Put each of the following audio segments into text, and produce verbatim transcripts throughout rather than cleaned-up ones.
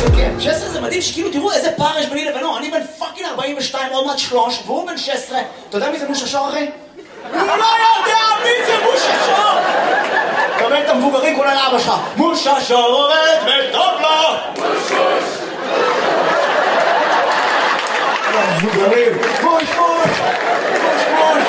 כן, שש עשרה זה מדהים שכאילו תראו איזה פער יש ביני לבינו, אני בן פאקינג ארבעים ושתיים, עוד מעט שלוש, והוא בן שש עשרה. אתה יודע מי זה מושה שור אחי? הוא לא יודע מי זה מושה שור! קבל את המבוגרים כולל אבא שלך. מושה שור עובד וטוב לו! מושוש! המבוגרים! מוש מוש! מוש מוש!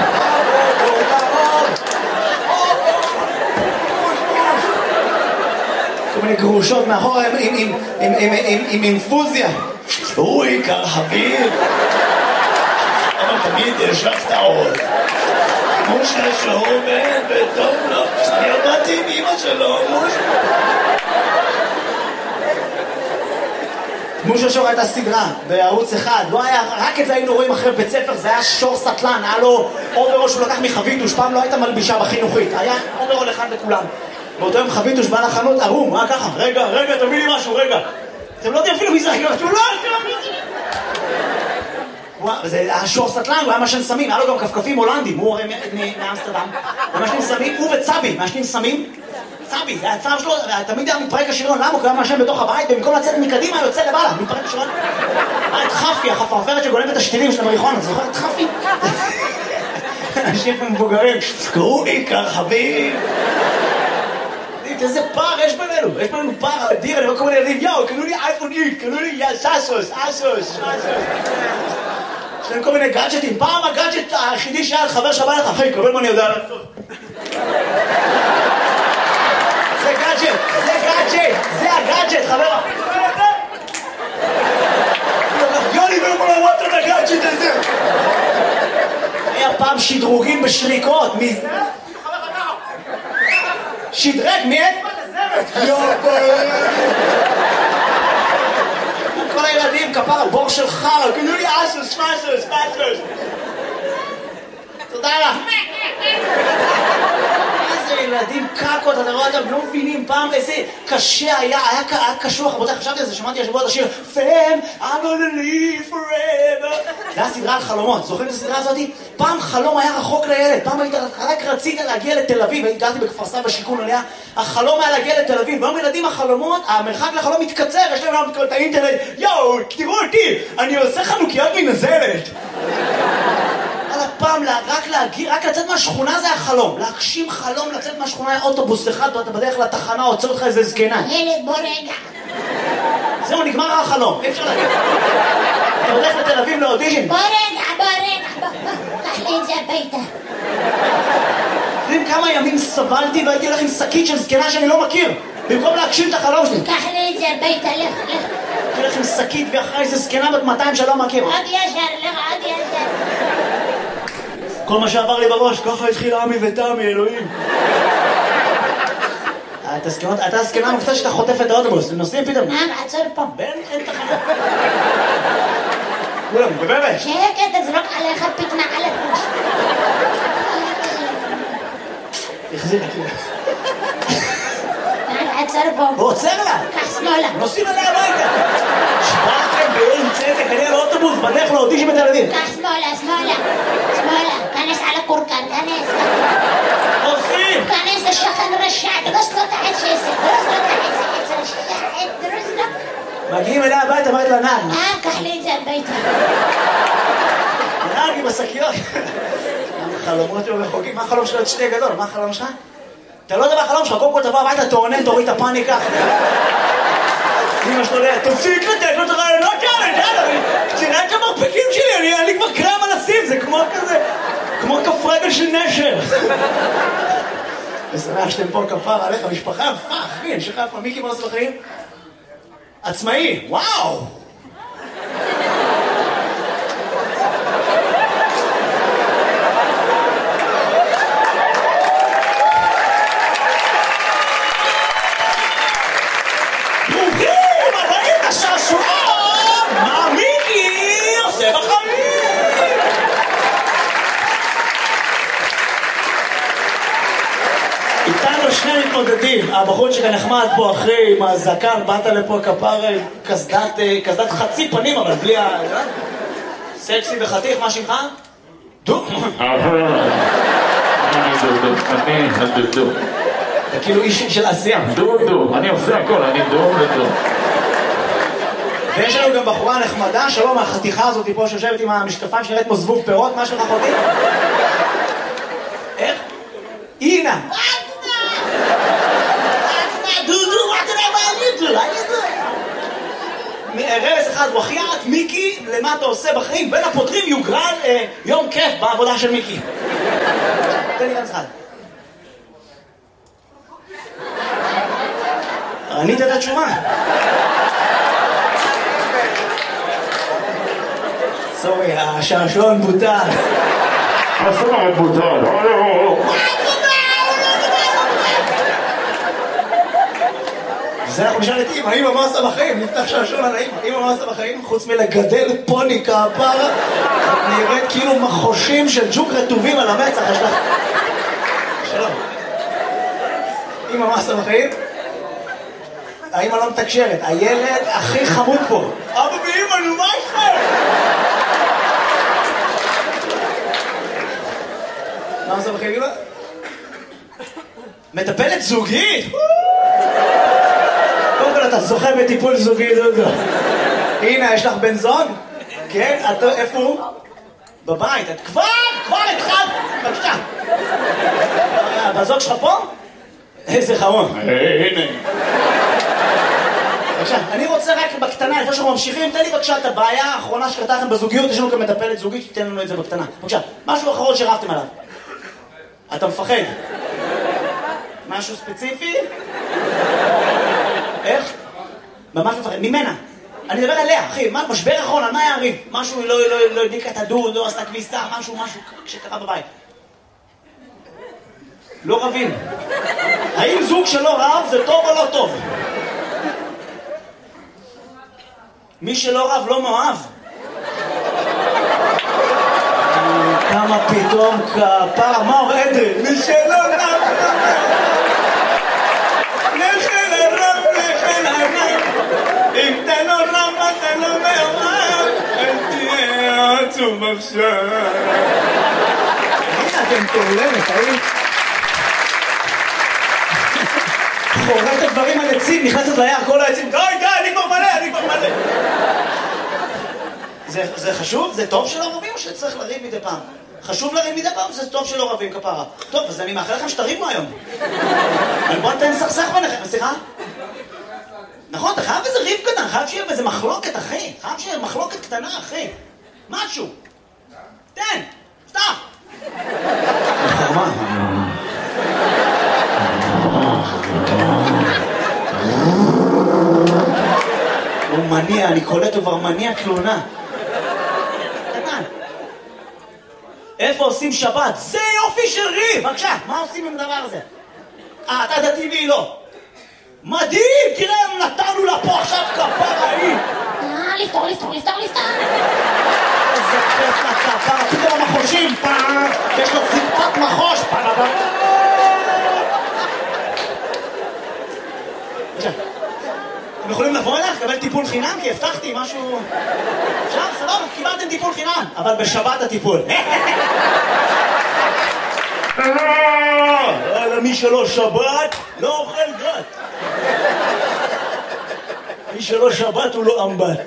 כל מיני גרושות מאחור עם אינפוזיה. הוא עיקר חביב. אבל תמיד יש לך טעות. מושה שור עובד וטוב לו. אני עבדתי עם אמא שלו, מושה. מושה שור הייתה סדרה בערוץ אחד, לא היה, רק את זה היינו רואים אחרי בית ספר, זה היה שור סטלן, היה לו אוברול שהוא לקח מחביתוש, פעם לא הייתה מלבישה בחינוכית, היה אוברול אחד לכולם. באותו יום חביתוש בא לחנות ערום, מה ככה? רגע, רגע, תביא לי משהו, רגע. אתם לא יודעים אפילו מי זה, הוא לא, זה היה שור סטלן, הוא היה משן סמים, היה לו גם כפכפים הולנדים, הוא הרי מאמסטרדם, הוא משנים סמים, הוא וצבי, משנים סמים, צבי, זה הצו שלו, תמיד היה מתפרק השריון, למה? הוא היה משן בתוך הבית, במקום לצאת מקדימה, יוצא לבעלה, מתפרק השריון. היה את חפי, החפרפרת שגונבת את השתילים של המריחון, זוכר את חפי? אנשים מבוגרים, קראו עיקר חביב. איזה פער יש בינינו, יש בינינו פער אדיר, אני רואה כל מיני ילדים, יאו, קנו לי אייפון איקס, קנו לי סאסוס, אסוס, אסוס. יש להם כל מיני גאדג'טים, פעם הגאדג'ט היחידי שהיה חבר שבא לך, אחי, קבל מה אני יודע לעשות. זה גאדג'ט, זה גאדג'ט, זה הגאדג'ט, חבר. יוני ולא לראות את הגאדג'ט הזה. היה פעם שדרוגים בשריקות, שדרג, מי את? כל הילדים, כפר, בור של חר, קנו לי אסוס, פסוס, פסוס. תודה לך. איזה ילדים קקות, אתה רואה אותם, לא מבינים פעם איזה קשה היה, היה קשוח, רבותיי, חשבתי על זה, שמעתי השבוע את השיר Fam, I'm gonna live forever. זה היה סדרה על חלומות, זוכרים את הסדרה הזאת? פעם חלום היה רחוק לילד, פעם היית, רק רצית להגיע לתל אביב, הגעתי בכפר סבא בשיכון עליה, החלום היה להגיע לתל אביב, והיום ילדים החלומות, המרחק לחלום מתקצר, יש להם גם את האינטרנט, יואו, תראו אותי, אני עושה חנוכיות מנזלת. פעם רק להגיע, רק לצאת מהשכונה זה החלום. להגשים חלום, לצאת מהשכונה היה אוטובוס אחד, ואתה בדרך לתחנה, עוצר אותך איזה זקנה. ילד, בוא רגע. זהו, נגמר החלום. אי אפשר להגיד. אתה בדרך לתל אביב לאודישן. בוא רגע, בוא רגע, בוא, בוא. קח לי את זה הביתה. יודעים כמה ימים סבלתי והייתי הולך עם שקית של זקנה שאני לא מכיר. במקום להגשים את החלום שלי. קח לי את זה הביתה, לך, לך. הייתי הולך עם שקית ואחרי איזה זקנה בת מאתיים שלא מכיר. עוד ישר, לך, עוד ישר. כל מה שעבר לי בראש, ככה התחיל עמי ותמי, אלוהים. אתה הסקנה מופתע שאתה חוטף את האוטובוס, נוסעים פתאום. מה, עצור פה. בן, אין תחנה. כולם, בבבת. שקט, תזרוק עליך פתנה על הפוש. תחזיר את זה. עצור פה. הוא עוצר לה. קח שמאלה. נוסעים עליה הביתה. שבאתם באין צדק, אני על האוטובוס, בדרך לאודישן בתל אביב. קח שמאלה, שמאלה. שמאלה. כנס על הקורקן, כנס. עושים. כנס לשכן רשע, דרוס לו את העץ שעשר. דרוס לו את העץ, העץ רשע. דרוס לו. מגיעים אליה הביתה, אמרת לה נער. אה, קח לי את זה הביתה. נער עם השקיות. חלומות לא רחוקים. מה החלום שלו? את שתי גדול. מה החלום שלך? אתה לא יודע מה החלום שלך, קודם כל תבוא הביתה, תעונן, תוריד את הפאניקה. אמא שלו לאה, תפסיק לתת לו את הרעיונות כאלה, יאללה, תראה את המרפקים שלי, אני כבר קרם על הסים, זה כמו כזה, כמו כף רגל של נשר. ושמח שאתם פה כפר עליך, משפחה, מה אחי, אני שחרר פה, מיקי מה עושה בחיים? עצמאי, וואו! מתמודדים, הבחור שכאן נחמד פה אחרי עם הזקן, באת לפה כפר קסדת, קסדת חצי פנים אבל בלי ה... סקסי וחתיך, מה שמך? דו? אני דודו, אני הדודו. אתה כאילו איש של עשייה. דודו, אני עושה הכל, אני דודו. ויש לנו גם בחורה נחמדה, שלום, החתיכה הזאת פה שיושבת עם המשקפיים שנראית כמו זבוב פירות, מה שלך אחותי? איך? אינה. דודו, מה תראה מה אני דו? רמז אחד, וחיית מיקי, למה אתה עושה בחיים? בין הפותרים יוגרל יום כיף בעבודה של מיקי. תן לי רמז אחד. ענית את התשובה. סורי, השעשועון בוטל. השעשועון בוטל. זה אנחנו נשאל את אמא, אמא מה עושה בחיים? נפתח שעשועון על האמא. אמא מה עושה בחיים? חוץ מלגדל פוני כפרה, נראית כאילו מחושים של ג'וק רטובים על המצח. יש לך... שלום. אמא מה עושה בחיים? האמא לא מתקשרת, הילד הכי חמוד פה. אבא ואמא, נו מה יש לכם? מה עושה בחיים? מטפלת זוגית? קודם כל אתה זוכה בטיפול זוגי, דודו. הנה, יש לך בן זוג? כן? איפה הוא? בבית. את כבר, כבר התחלת. בבקשה. בזוג שלך פה? איזה חמוד. הנה. בבקשה, אני רוצה רק בקטנה, לפני שאנחנו ממשיכים, תן לי בבקשה את הבעיה האחרונה שקרתה לכם בזוגיות, יש לנו גם מטפלת זוגית, שתיתן לנו את זה בקטנה. בבקשה, משהו אחרון שרבתם עליו. אתה מפחד? משהו ספציפי? איך? ממש מפחד, ממנה. אני מדבר עליה, אחי, מה, משבר אחרון, על מה היה הריב? משהו, לא, לא, לא הדליקה את הדוד, לא עשתה כביסה, משהו, משהו שקרה בבית. לא רבים. האם זוג שלא רב זה טוב או לא טוב? מי שלא רב לא מאוהב. כמה פתאום כפר אמר עדרי. מי שלא רב לכן הרב לכן הרב. אם אתה לא רב אתה לא מאוהב. אל תהיה עצוב עכשיו. הנה אתם תעולמת, האם? חורט את דברים על עצים, נכנסת ליער, כל העצים, די, די, אני כבר מלא, אני כבר מלא. זה, זה חשוב? זה טוב שלא רבים או שצריך לריב מדי פעם? חשוב לריב מדי פעם, זה טוב שלא רבים כפרה. טוב, אז אני מאחל לכם שתריבו היום. אבל בוא נתן סכסך ביניכם, סליחה? נכון, אתה חייב איזה ריב קטן, חייב שיהיה באיזה מחלוקת, אחי. חייב שיהיה מחלוקת קטנה, אחי. משהו. תן, פתח. חרמה. הוא מניע, אני קולט, הוא כבר מניע תלונה. קטן. איפה עושים שבת? זה יופי של ריב! בבקשה, מה עושים עם הדבר הזה? אה, אתה דתי והיא לא. מדהים! תראה, נתנו לה פה עכשיו כפרה היא! אה, לפתור, לפתור, לפתור, לפתור! איזה כיף לכפרה, פתאום המחושים, פעם! יש לו זיפת מחוש! פעם! בבקשה. אתם יכולים לבוא אליך, לקבל טיפול חינם? כי הבטחתי משהו... אפשר, סבבה, קיבלתם טיפול חינם, אבל בשבת הטיפול. מי שלא שבת, לא אוכל גת. מי שלא שבת הוא לא אמבט.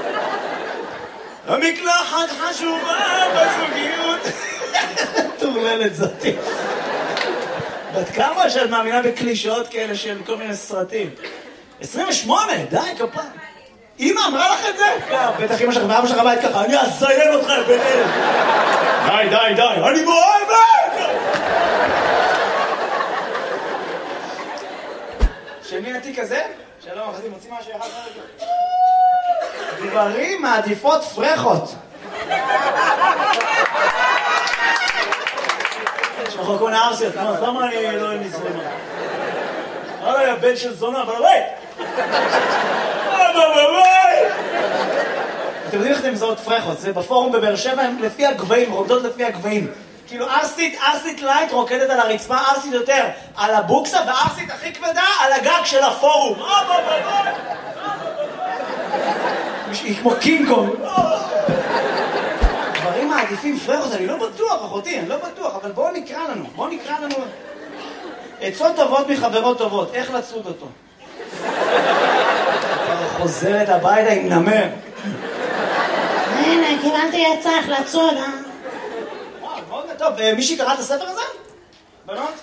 המקלחת חשובה בזוגיות. תורללת זאתי. בת כמה שאת מאמינה בקלישאות כאלה של כל מיני סרטים? עשרים ושמונה, די, כפה. אמא אמרה לך את זה? בטח אמא שלך ואבא שלך בית ככה, אני אזיין אותך בן אלף. די, די, די, אני מאוהבת! של מי התיק הזה? שלום, אחרי מוציא משהו אחד רגע. גברים מעדיפות פרחות. יש לך כל מיני ארסיות, למה אני לא נזרמה? הלאה, יא בן של זונה, אבל ביי! אבל ביי! אתם יודעים איך אתם מזהות פרחות? זה בפורום בבאר שבע, הם לפי הגבהים, רוקדות לפי הגבהים. כאילו ארסית, ארסית לייט רוקדת על הרצפה, ארסית יותר על הבוקסה, וארסית הכי כבדה על הגג של הפורום. היא כמו קינג קונג. דברים מעדיפים פרחות, אני לא בטוח, אחותי, אני לא בטוח, אבל בואו נקרא לנו, בואו נקרא לנו... עצות טובות מחברות טובות, איך לצוד אותו? חוזרת הביתה עם נמר. הנה, קיבלתי עצה איך לצוד, אה? וואו, מאוד טוב. מישהי קרא את הספר הזה? בנות?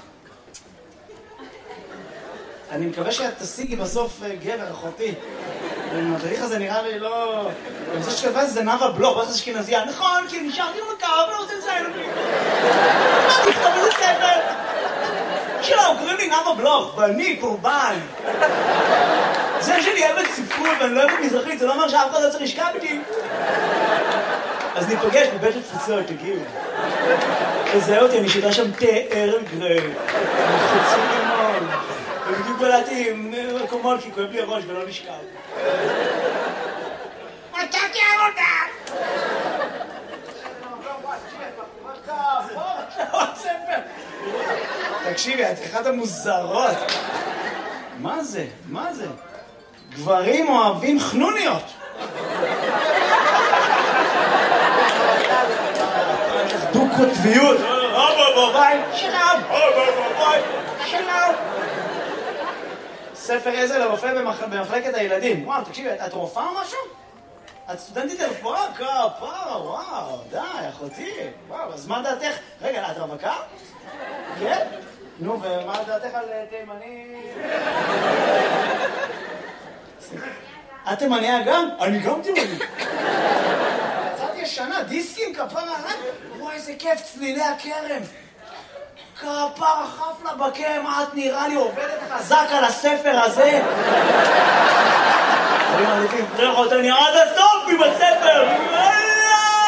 אני מקווה שאת תשיגי בסוף גבר, אחותי. המדריך הזה נראה לי לא... אני חושב שכתבה זה נאווה בלוך, לא אשכנזייה. נכון, כי נשארתי במקר, אבל לא רוצה לציין אותי. מה תכתוב איזה ספר? שלום, קוראים לי נאווה בלוך, ואני קורבן. זה שאני אוהבת ספרות ואני לא אוהבת מזרחית, זה לא אומר שאף אחד לא צריך לשכב איתי. אז ניפגש בבית התפוצות, תגיעו. תזהה אותי, אני שיטה שם תה ארל גריי. חוצים לימון. ובדיוק בלעתי עם קומול, כי כואב לי הראש ולא נשכב. מצאתי עבודה! תקשיבי, את אחת המוזרות. מה זה? מה זה? גברים אוהבים חנוניות. דו-קוטביות. שלום, שלום. ספר עזר לרופא במחלקת הילדים. וואו, תקשיבי, את רופאה או משהו? את סטודנטית לרפואה? כפרה, וואו, די, אחותי. וואו, אז מה דעתך? רגע, את רווקה? כן? נו, ומה דעתך על תימני? את תימניה גם? אני גם תימני. יצאתי ישנה, דיסקים, כפרה, וואי, איזה כיף, צלילי הכרם. כפרה, חפלה בקרם, את נראה לי עובדת חזק על הספר הזה. אני מעדיפים, פרח אותה נראה עד הסוף עם הספר.